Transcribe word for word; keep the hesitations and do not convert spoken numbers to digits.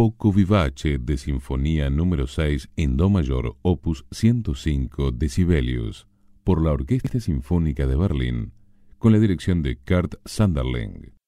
Poco vivace de Sinfonía número seis en Do mayor, opus ciento cinco de Sibelius, por la Orquesta Sinfónica de Berlín, con la dirección de Kurt Sanderling.